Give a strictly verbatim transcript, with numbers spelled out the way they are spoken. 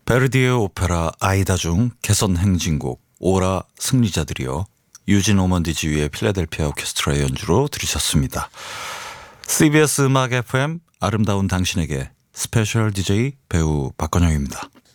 베르디의 오페라 아이다 중 개선 행진곡 오라 승리자들이여 유진 오먼디 지휘의 필라델피아 오케스트라의 연주로 들으셨습니다. 씨비에스 음악 에프엠 아름다운 당신에게 스페셜 디제이 배우 박건영입니다.